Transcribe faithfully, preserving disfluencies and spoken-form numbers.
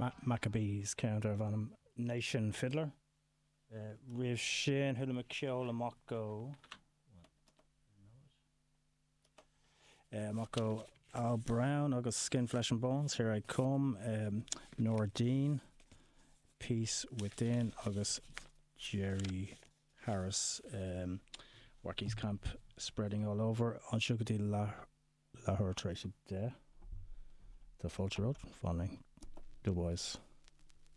Ma- Maccabees counter van him. Nation Fiddler. Uh, Riv Shane Hula McKeola Mocko. Uh, Mocko Al Brown, August Skin, Flesh and Bones. Here I Come. Um, Nora Dean. Peace Within. August Jerry Harris. Um, Wacky's Camp spreading all over. Anshugati Lahore Tracy there. The Fulcher Road. Following the boys.